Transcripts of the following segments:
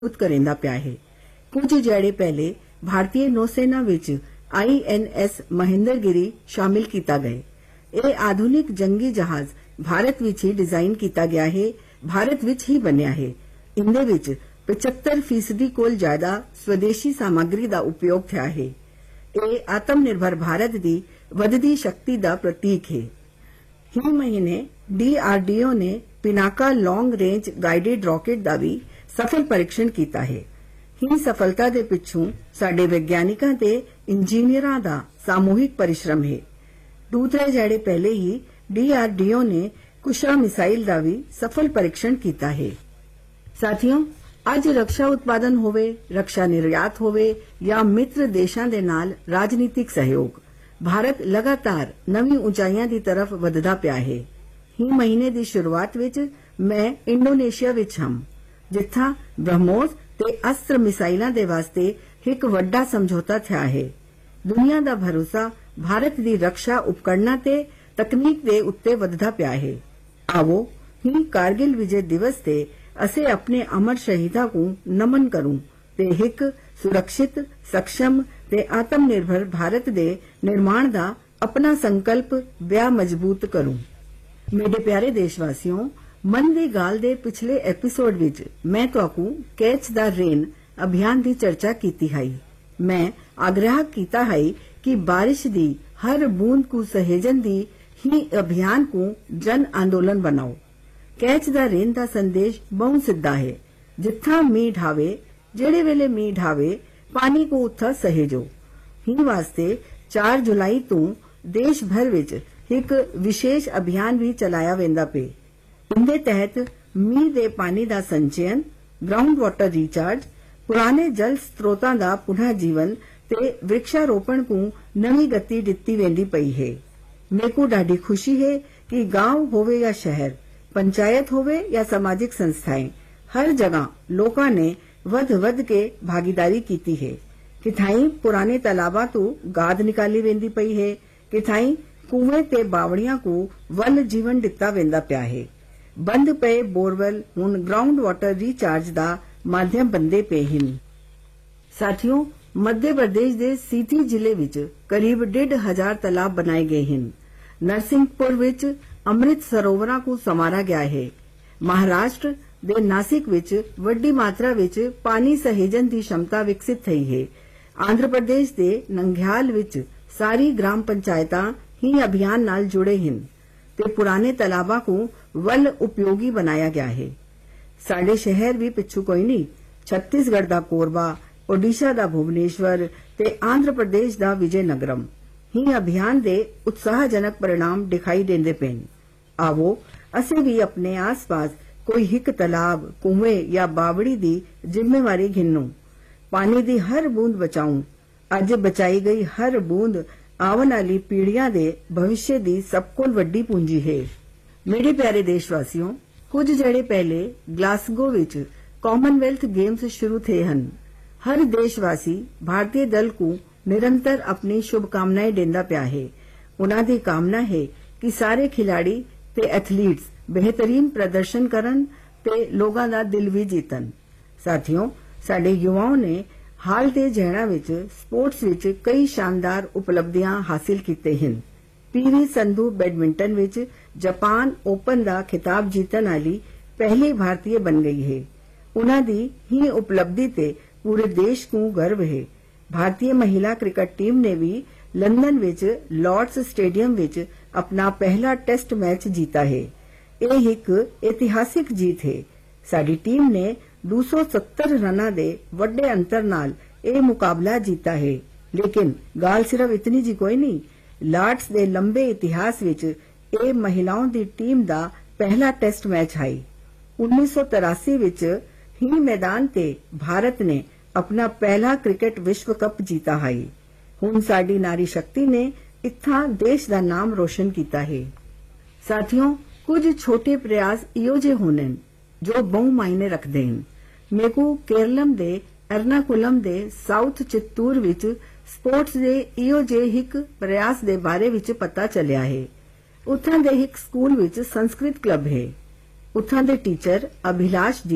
ਮਜ਼ਬੂਤ ਕਰੇਂਦਾ ਪਿਆ ਹੈ। ਕੁਝ ਜਿਹੜੇ ਪਹਿਲੇ ਭਾਰਤੀ ਨੌਸੈਨਾ ਵਿੱਚ INS ਮਹਿੰਦਰਗਿਰੀ ਸ਼ਾਮਿਲ ਕੀਤਾ ਗਏ। ਇਹ ਆਧੁਨਿਕ ਜੰਗੀ ਜਹਾਜ਼ ਭਾਰਤ ਵਿੱਚ ਹੀ ਡਿਜ਼ਾਈਨ ਕੀਤਾ ਗਿਆ ਹੈ, ਭਾਰਤ ਵਿੱਚ ਹੀ ਬਣਿਆ ਹੈ। ਇਨਦੇ ਵਿੱਚ 75% ਕੋਲ ਜ਼ਿਆਦਾ ਸਵਦੇਸ਼ੀ ਸਾਮੱਗਰੀ ਦਾ ਉਪਯੋਗ ਥਿਆ ਹੈ। ਇਹ ਆਤਮ ਨਿਰਭਰ ਭਾਰਤ ਦੀ ਵਧਦੀ ਸ਼ਕਤੀ ਦਾ ਪ੍ਰਤੀਕ ਹੈ। ਹੀ ਮਹੀਨੇ DRDO ਨੇ ਪਿਨਾਕਾ ਲੌਂਗ ਰੇਂਜ ਗਾਈਡਡ ਰਾਕਟ ਦਾ ਵੀ ਸਫਲ ਪਰੀਖਣ ਕੀਤਾ ਹੈ। ਹੀ ਸਫਲਤਾ ਦੇ ਪਿੱਛੋਂ ਸਾਡੇ ਵਿਗਿਆਨਿਕਾਂ ਤੇ ਇੰਜੀਨੀਅਰਾਂ ਦਾ ਸਾਮੂਹਿਕ ਪਰਿਸ਼ਰਮ ਹੈ। ਦੂਸਰੇ ਜਿਹੜੇ ਪਹਿਲੇ ਹੀ DRDO ਨੇ ਕੁਸ਼ਾ ਮਿਸਾਈਲ ਦਾ ਵੀ ਸਫਲ ਪਰੀਖਣ ਕੀਤਾ ਹੈ। ਸਾਥੀਓ, ਅੱਜ ਰੱਖਿਆ ਉਤਪਾਦਨ ਹੋਵੇ, ਰੱਖਿਆ ਨਿਰਯਾਤ ਹੋਵੇ ਜਾਂ ਮਿੱਤਰ ਦੇਸ਼ਾਂ ਦੇ ਨਾਲ ਰਾਜਨੀਤਿਕ ਸਹਿਯੋਗ, ਭਾਰਤ ਲਗਾਤਾਰ ਨਵੀਂ ਉਚਾਈਆਂ ਦੀ ਤਰਫ ਵਧਦਾ ਪਿਆ ਹੈ। ਹੀ ਮਹੀਨੇ ਦੀ ਸ਼ੁਰੂਆਤ ਵਿੱਚ ਮੈਂ ਇੰਡੋਨੇਸ਼ੀਆ ਵਿੱਚ ਹਾਂ, ਜਿੱਥਾਂ ਬ੍ਰਹਮੋਸ ਤੇ ਅਸਤਰ ਮਿਸਾਈਲਾਂ ਦੇ ਵਾਸਤੇ ਇੱਕ ਵੱਡਾ ਸਮਝੌਤਾ ਥਿਆ ਹੈ। ਦੁਨੀਆ ਦਾ ਭਰੋਸਾ ਭਾਰਤ ਦੀ ਰੱਖਿਆ ਉਪਕਰਨਾਂ ਤੇ ਤਕਨੀਕ ਦੇ ਉੱਤੇ ਵਧਦਾ ਪਿਆ ਹੈ। ਆਵੋ ਹੀ ਕਾਰਗਿਲ ਵਿਜੇ ਦਿਵਸ ਤੇ ਅਸੀਂ ਆਪਣੇ ਅਮਰ ਸ਼ਹੀਦਾਂ ਨੂੰ ਨਮਨ ਕਰੂੰ ਤੇ ਇੱਕ ਸੁਰੱਖਿਅਤ, ਸક્ષਮ ਤੇ ਆਤਮ ਨਿਰਭਰ ਭਾਰਤ ਦੇ ਨਿਰਮਾਣ ਦਾ ਆਪਣਾ ਸੰਕਲਪ ਬਿਆ ਮਜ਼ਬੂਤ ਕਰੂੰ। ਮੇਰੇ ਪਿਆਰੇ ਦੇਸ਼ਵਾਸੀਓ, ਮਨ ਦੀ ਗੱਲ ਦੇ ਪਿਛਲੇ ਐਪੀਸੋਡ ਵਿੱਚ ਮੈਂ ਤੁਹਾਨੂੰ ਕੈਚ ਦਾ ਰੇਨ ਅਭਿਆਨ ਦੀ ਚਰਚਾ ਕੀਤੀ ਹੈ। ਮੈਂ ਆਗ੍ਰਹ ਕੀਤਾ ਹੈ ਕਿ ਬਾਰਿਸ਼ ਦੀ ਹਰ ਬੂੰਦ ਨੂੰ ਸਹੇਜਣ ਦੀ ਹੀ ਅਭਿਆਨ ਨੂੰ ਜਨ ਅੰਦੋਲਨ ਬਣਾਓ। ਕੈਚ ਦਾ ਰੇਨ ਦਾ ਸੰਦੇਸ਼ ਬਹੁਤ ਸਿੱਧਾ ਹੈ। ਜਿੱਥਾਂ ਮੀਂਹ ਢਾਵੇ, ਜਿਹੜੇ ਵੇਲੇ ਮੀਂਹ ਢਾਵੇ, ਪਾਣੀ ਨੂੰ ਉੱਥਾ ਸਹੇਜੋ। ਹੀ ਵਾਸਤੇ 4 ਜੁਲਾਈ ਤੋਂ ਦੇਸ਼ ਭਰ ਵਿੱਚ ਇੱਕ ਵਿਸ਼ੇਸ਼ ਅਭਿਆਨ ਵੀ ਚਲਾਇਆ ਵੇਂਦਾ ਪਏ। ਇਨਦੇ ਤਹਿਤ ਮੀਂਹ ਦੇ ਪਾਣੀ ਦਾ ਸੰਚਯਨ, ਗਰਾਊਂਡ ਵਾਟਰ ਰੀਚਾਰਜ, ਪੁਰਾਣੇ ਜਲ ਸਰੋਤਾਂ ਦਾ ਪੁਨਰ ਜੀਵਨ ਤੇ ਵਿਰਕਸ਼ਾਰੋਪਣ ਨੂੰ ਨਵੀਂ ਗਤੀ ਦਿੱਤੀ ਵੇਂਦੀ ਪਈ ਹੈ। ਮੈਨੂੰ ਢਾਡੀ ਖੁਸ਼ੀ ਹੈ ਕਿ ਗਾਂਵ ਹੋਵੇ ਜਾਂ ਸ਼ਹਿਰ, ਪੰਚਾਇਤ ਹੋਵੇ ਜਾਂ ਸਮਾਜਿਕ ਸੰਸਥਾएं, ਹਰ ਜਗ੍ਹਾ ਲੋਕਾਂ ਨੇ ਵੱਧ ਕੇ ਭਾਗੀਦਾਰੀ ਕੀਤੀ ਹੈ। ਕਿਥਾਈ ਪੁਰਾਣੇ ਤਲਾਬਾਂ ਤੋਂ ਗਾਦ ਨਿਕਾਲੀ ਵੇਂਦੀ ਪਈ ਹੈ, ਕਿਥਾਈ ਕੂਵੇਂ ਤੇ ਬਾਵੜੀਆਂ ਨੂੰ ਵੱਲ ਜੀਵਨ ਦਿੱਤਾ ਵੇਂਦਾ ਪਿਆ ਹੈ। ਬੰਦ ਪਏ ਬੋਰਵੈਲ ਹੁਣ ਗਰਾਊਂਡ ਵਾਟਰ ਰੀਚਾਰਜ ਦਾ ਮਾਧਿਅਮ ਬੰਦੇ ਪਏ ਹਨ। ਸਾਥੀਓ, ਮੱਧ ਪ੍ਰਦੇਸ਼ ਦੇ ਸੀਤੀ ਜ਼ਿਲ੍ਹੇ ਵਿੱਚ ਕਰੀਬ 1,500 ਤਲਾਬ ਬਣਾਏ ਗਏ ਹਨ। ਨਰਸਿੰਘਪੁਰ ਵਿੱਚ ਅੰਮ੍ਰਿਤ ਸਰੋਵਰਾਂ ਨੂੰ ਸਮਾਰਾ ਗਿਆ ਹੈ। ਮਹਾਰਾਸ਼ਟਰ ਦੇ ਨਾਸਿਕ ਵਿੱਚ ਵੱਡੀ ਮਾਤਰਾ ਵਿੱਚ ਪਾਣੀ ਸਹੇਜਣ ਦੀ ਸ਼ਮਤਾ ਵਿਕਸਿਤ થઈ ਹੈ। ਆਂਧਰ ਪ੍ਰਦੇਸ਼ ਦੇ ਨੰਗਿਆਲ ਵਿੱਚ ਸਾਰੀ ਗ੍ਰਾਮ ਪੰਚਾਇਤਾਂ ਹੀ ਅਭਿਆਨ ਨਾਲ ਜੁੜੇ ਹਨ ਤੇ ਪੁਰਾਣੇ ਤਲਾਬਾਂ ਨੂੰ ਵੱਲ ਉਪਯੋਗੀ ਬਣਾਇਆ ਗਿਆ ਹੈ। ਸਾਡੇ ਸ਼ਹਿਰ ਵੀ ਪਿੱਛੂ ਕੋਈ ਨਹੀਂ। ਛੱਤੀਸਗੜ੍ਹ ਦਾ ਕੋਰਬਾ, ਓਡੀਸ਼ਾ ਦਾ ਭੁਵਨੇਸ਼ਵਰ ਤੇ ਆਂਧਰ ਪ੍ਰਦੇਸ਼ ਦਾ ਵਿਜੇ ਨਗਰਮ ਹੀ ਅਭਿਆਨ ਦੇ ਉਤਸ਼ਾਹਜਨਕ परिणाम ਦਿਖਾਈ ਦਿੰਦੇ ਪਏ। ਆਵੋ ਅਸੀਂ ਵੀ ਆਪਣੇ ਆਸ-ਪਾਸ ਕੋਈ ਇੱਕ ਤਲਾਬ, ਕੂਵੇਂ ਜਾਂ ਬਾਵੜੀ ਦੀ ਜ਼ਿੰਮੇਵਾਰੀ ਘਿੰਨੂ। ਪਾਣੀ ਦੀ ਹਰ ਬੂੰਦ ਬਚਾਉਂ। ਅੱਜ ਬਚਾਈ ਗਈ ਹਰ ਬੂੰਦ ਆਉਣ ਵਾਲੀ ਪੀੜ੍ਹੀਆਂ ਦੇ ਭਵਿੱਖ ਦੀ ਸਭ ਤੋਂ ਵੱਡੀ ਪੂੰਜੀ ਹੈ। ਮੇਰੇ ਪਿਆਰੇ ਦੇਸ਼ਵਾਸੀਓ, ਕੁਝ ਜਿਹੜੇ ਪਹਿਲੇ ਗਲਾਸਗੋ ਵਿੱਚ ਕਾਮਨਵੈਲਥ ਗੇਮਸ ਸ਼ੁਰੂ ਥੇ ਹਨ। ਹਰ ਦੇਸ਼ਵਾਸੀ ਭਾਰਤੀ ਦਲ ਨੂੰ ਨਿਰੰਤਰ ਆਪਣੀ ਸ਼ੁਭਕਾਮਨਾएं ਦਿੰਦਾ ਪਿਆ ਹੈ। ਉਨ੍ਹਾਂ ਦੀ ਕਾਮਨਾ ਹੈ ਕਿ ਸਾਰੇ ਖਿਡਾਰੀ ਤੇ ਐਥਲੀਟਸ ਬਿਹਤਰੀਨ ਪ੍ਰਦਰਸ਼ਨ ਕਰਨ ਤੇ ਲੋਕਾਂ ਦਾ ਦਿਲ ਵੀ ਜਿੱਤਣ। ਸਾਥੀਓ, ਸਾਡੇ ਯੁਵਾओं ਨੇ ਹਾਲ ਦੇ ਜਿਹਨਾਂ ਵਿੱਚ ਸਪੋਰਟਸ ਵਿੱਚ ਕਈ ਸ਼ਾਨਦਾਰ ਉਪਲਬਧੀਆਂ ਹਾਸਿਲ ਕੀਤੇ ਹਨ। PV ਸੰਧੂ ਬੈਡਮਿੰਟਨ ਵਿੱਚ ਜਾਪਾਨ ਓਪਨ ਦਾ ਖਿਤਾਬ ਜਿੱਤਣ ਵਾਲੀ ਪਹਿਲੀ ਭਾਰਤੀ ਬਣ ਗਈ ਹੈ। ਉਨ੍ਹਾਂ ਦੀ ਹੀ ਉਪਲਬਧੀ ਤੇ ਪੂਰੇ ਦੇਸ਼ ਨੂੰ ਗਰਵ ਹੈ। ਭਾਰਤੀ ਮਹਿਲਾ ਕ੍ਰਿਕਟ ਟੀਮ ਨੇ ਵੀ ਲੰਡਨ ਵਿੱਚ ਲਾਰਡਸ ਸਟੇਡੀਅਮ ਵਿੱਚ ਆਪਣਾ ਪਹਿਲਾ ਟੈਸਟ ਮੈਚ ਜਿੱਤਾ ਹੈ। ਇਹ ਇੱਕ ਇਤਿਹਾਸਿਕ ਜਿੱਤ ਹੈ। ਸਾਡੀ ਟੀਮ ਨੇ 270 ਰਨਾਂ ਦੇ ਵੱਡੇ ਅੰਤਰ ਨਾਲ ਇਹ ਮੁਕਾਬਲਾ ਜਿੱਤਾ ਹੈ। ਲੇਕਿਨ ਗੱਲ ਸਿਰਫ ਇਤਨੀ ਜੀ ਕੋਈ ਨਹੀਂ। ਲਾਰਡਸ ਦੇ ਲੰਬੇ ਇਤਿਹਾਸ ਵਿੱਚ ਇਹ ਮਹਿਲਾਵਾਂ ਦੀ ਟੀਮ ਦਾ ਪਹਿਲਾ ਟੈਸਟ ਮੈਚ ਹੈ। 1983 ਵਿੱਚ ਹੀ ਮੈਦਾਨ ਤੇ ਭਾਰਤ ਨੇ ਆਪਣਾ ਪਹਿਲਾ ਕ੍ਰਿਕਟ ਵਿਸ਼ਵ ਕੱਪ जीता है। ਹੁਣ ਸਾਡੀ ਨਾਰੀ ਸ਼ਕਤੀ ਨੇ ਇੱਥਾਂ ਦੇਸ਼ ਦਾ ਨਾਮ ਰੋਸ਼ਨ ਕੀਤਾ ਹੈ। ਸਾਥੀਓ, ਕੁਝ ਛੋਟੇ ਪ੍ਰਯਾਸ ਇਹੋ ਜਿਹੇ ਹੋਣੇ ਜੋ ਬਹੁ ਮਾਇਨੇ ਰੱਖਦੇ ਹਨ। ਮੈਨੂੰ ਕੇਰਲਮ ਦੇ ਐਰਨਾਕੁਲਮ ਦੇ ਸਾਊਥ ਚਿੱਤੂਰ ਵਿੱਚ ਸਪੋਰਟਸ ਦੇ ਇਹੋ ਜਿਹੇ ਇੱਕ ਪ੍ਰਯਾਸ ਦੇ ਬਾਰੇ ਵਿੱਚ ਪਤਾ ਚੱਲਿਆ ਹੈ। ਉੱਥਾਂ ਦੇ ਇੱਕ ਸਕੂਲ ਵਿੱਚ ਸੰਸਕ੍ਰਿਤ ਕਲੱਬ ਹੈ। ਉੱਥਾਂ ਦੇ ਟੀਚਰ ਅਭਿਲਾਸ਼ ਜੀ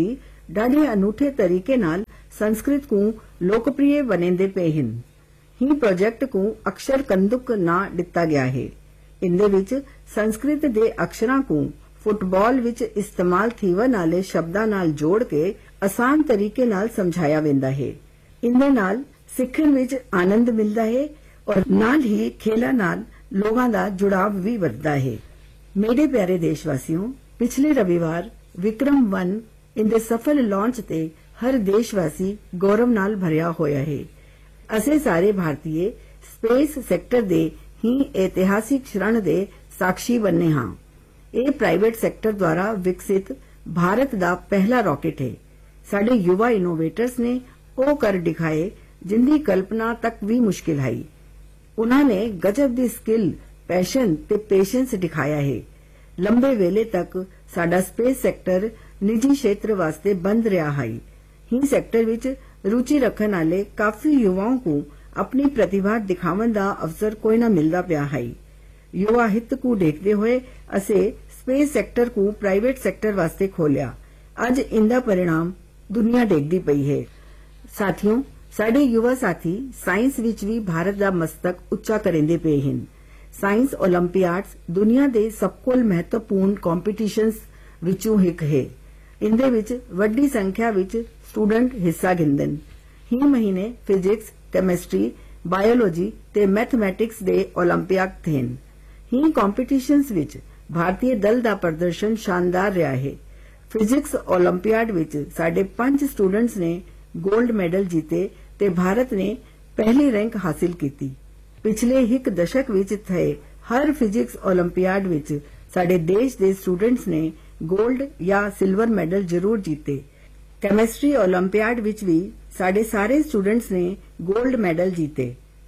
ढाढे अनूठे तरीके नाल संस्कृत को लोकप्रिय बनेंदे पे हिन। ही प्रोजेक्ट को अक्षर कंदुक ना दिता गया है। इंदे विच संस्कृत दे अक्षरां को फुटबॉल विच इस्तेमाल थीवन वाले शब्दां नाल जोड़ के आसान तरीके नाल समझाया वेंदा है। इंदे नाल सिखण विच आनंद मिलदा है और नाल ही खेलां नाल लोगां दा जुड़ाव भी वधदा है। मेरे प्यारे देशवासियों, पिछले रविवार विक्रम-1 इंदे सफल लॉन्च ते हर देशवासी गौरव नाल भरिया होया है। असे सारे भारतीय स्पेस सैक्टर दे ही ऐतिहासिक क्षण दे साक्षी बने हां। ये प्राइवेट सैक्टर द्वारा विकसित भारत दा पहला रॉकेट है। साडे युवा इनोवेटर्स ने ओ कर दिखाए जिंदी कल्पना तक भी मुश्किल है। उन्होंने गजब दी स्किल, पैशन ते पेशेंस दिखाया है। लंबे वेले तक साडा स्पेस सैक्टर निजी क्षेत्र वास्ते बंद रहा है। ही सैक्टर विच रुचि रखने वाले काफी युवाओं को अपनी प्रतिभा दिखावन दा अवसर कोई ना मिलता पिया है। युवा हित को देखते हुए असे स्पेस सैक्टर को प्राइवेट सैक्टर वास्ते खोलिया। अज इंदा परिणाम दुनिया देखदी पई है। साथियों, साडे युवा साथी साइंस विच भी भारत दा मस्तक उच्चा करेंदे पे हिन। साइंस ओलंपियाड्स दुनिया दे सब कोल महत्वपूर्ण कॉम्पिटिशन्स विचों एक है। इंदे विच वड्डी संख्या विच स्टूडेंट हिस्सा गिंदन। ही महीने फिजिक्स, केमिस्ट्री, बायोलॉजी ते मैथमैटिक्स दे ओलंपियाड थेन। ही कॉम्पिटिशन्स विच भारतीय दल दा प्रदर्शन शानदार रहा है। फिजिक्स ओलंपियाड विच साडे 5 स्टूडेंट्स ने गोल्ड मेडल जीते ते भारत ने पहली रैंक हासिल की। पिछले एक दशक विच थे हर फिजिक्स ओलंपियाड विच साडे देश दे स्टूडेंट्स ने गोल्ड या सिल्वर मेडल जरूर जीते। केमिस्ट्री ओलंपियाड विच भी साडे सारे स्टूडेंट्स ने गोल्ड मेडल जीते।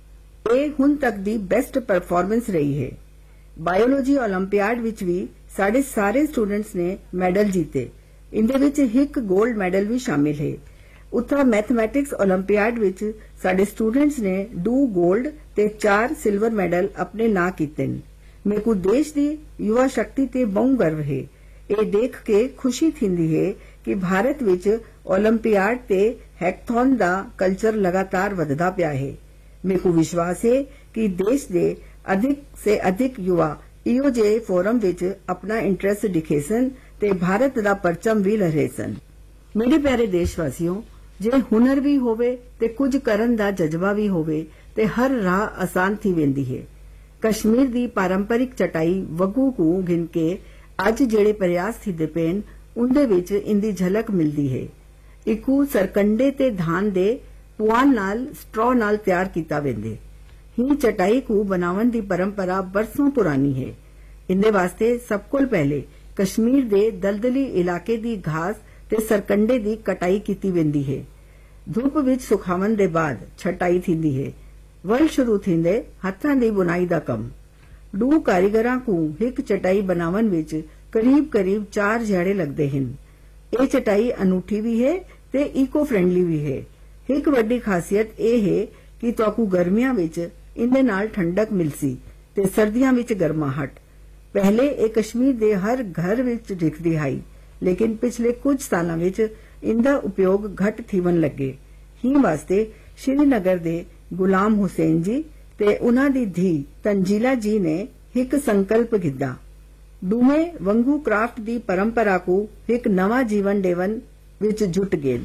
ये हुन तक दी बेस्ट परफॉर्मेंस रही है। बायोलॉजी ओलंपियाड विच भी साडे सारे स्टूडेंट्स ने मेडल जीते। इंदे विच एक गोल्ड मेडल भी शामिल है। उत्था मैथमैटिक्स ओलंपियाड विच साडे स्टूडेंट्स ने 2 गोल्ड ते 4 सिल्वर मेडल अपने नां कीते। मेरे को देश दी युवा शक्ति ते बहु गर्व है। ये देख के खुशी थींदी है कि भारत विच ओलंपियाड ते हैकथॉन दा कल्चर लगातार वधदा पिया है। मेरे को विश्वास है कि देश दे अधिक से अधिक युवा इहो जे फोरम विच अपना इंटरेस्ट दिखेसन ते भारत दा परचम भी लहरेसन। मेरे प्यारे देशवासियों, जे हुनर भी होवे ते कुछ करन दा जज्बा भी होवे ते हर राह आसान थी वेंदी है। कश्मीर दी पारंपरिक चटाई वगू को गिन के अज जेड़े प्रयास थींदे पेन उंदे विच इंदी झलक मिलदी है। इकू सरकंडे ते धान दे पुआन नाल स्ट्रॉ नाल तैयार कीता वेंदे। ही चटाई को बनावन दी परंपरा बरसों पुरानी है। इंदे वास्ते सब कोल पहले कश्मीर दे दलदली इलाके दी घास ते सरकंडे दी कटाई कीती वेंदी है। धुप विच सुखावन दे बाद छटाई थींदी है। वल शुरू थींदे हथां दी बुनाई दा कम। 2 कारीगरां को एक चटाई बनावन विच करीब करीब 4 ध्याड़े लगदे हिन। ये चटाई अनूठी भी है ते इको फ्रेंडली भी है। एक वड्डी खासियत ए है कि तुहाकू गर्मियां विच इंदे नाल ठंडक मिलसी ते सर्दियां विच गर्माहट। पहले ये कश्मीर दे हर घर विच दिखदी आई, लेकिन पिछले कुछ सालां विच इंदा उपयोग घट थीवन लगे। ही वास्ते श्रीनगर दे गुलाम हुसैन जी ते उन्हां दी धी तंजीला जी ने एक संकल्प कीता। दोवें वंगू क्राफ्ट दी परंपरा को एक नवा जीवन देवन विच जुट गए।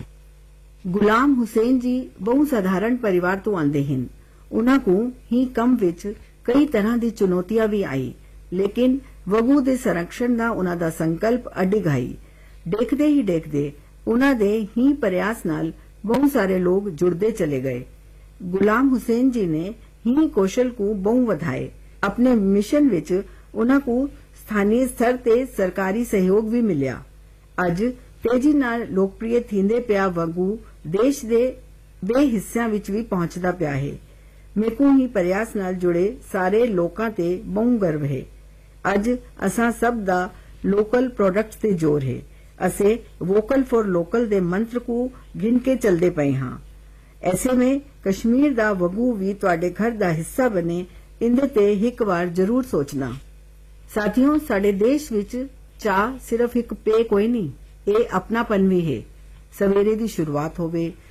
गुलाम हुसैन जी बहु साधारण परिवार तो आंदे हिन। उन्हां को ही कम विच कई तरह दी चुनौतियां भी आई, लेकिन वगू दे संरक्षण दा उन्हां दा संकल्प अडिग आई। देखदे ही देखदे उन्हां दे ही प्रयास नाल बहु सारे लोग जुड़दे चले गए। गुलाम हुसैन जी ने ही कौशल को बहु वधाए। अपने मिशन विच उन्हां को स्थानीय स्तर ते सरकारी सहयोग भी मिलिया। अज तेजी नाल लोकप्रिय थींदे पिया वगू देश दे बे हिस्सियां विच भी पहुंचदा पिया है। मेरे ही प्रयास नाल जुड़े सारे लोकां ते बहु गर्व है। अज असां सब दा लोकल प्रोडक्ट्स ते जोर है। असे वोकल फॉर लोकल दे मंत्र को गिन के चलदे पए हां। ऐसे में कश्मीर दा वगू भी तुहाडे घर दा हिस्सा बने, इंदे ते एक बार जरूर सोचना। साथियों, साडे देश विच चाह सिर्फ एक पे कोई नहीं, ये अपनापन भी है। ਸਵੇਰੇ ਦੀ ਸ਼ੁਰੂਆਤ ਹੋਵੇ,